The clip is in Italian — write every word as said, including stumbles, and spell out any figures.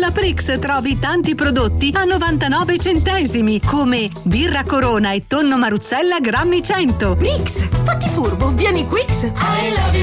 Alla Prix trovi tanti prodotti a novantanove centesimi, come birra Corona e tonno Maruzzella grammi cento. Prix, fatti furbo, vieni Quix. I love you.